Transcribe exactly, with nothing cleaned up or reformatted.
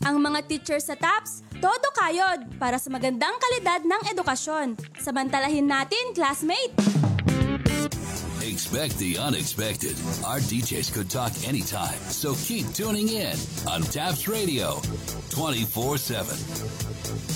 Ang mga teacher sa TAPS, todo kayod para sa magandang kalidad ng edukasyon. Samantalahin natin, classmate! Expect the unexpected. Our D Js could talk anytime, so keep tuning in on TAPS Radio twenty-four seven.